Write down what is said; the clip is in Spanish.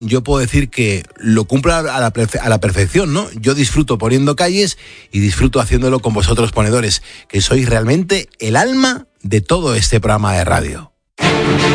yo puedo decir que lo cumplo a la perfección, ¿no? Yo disfruto poniendo calles y disfruto haciéndolo con vosotros ponedores, que sois realmente el alma de todo este programa de radio.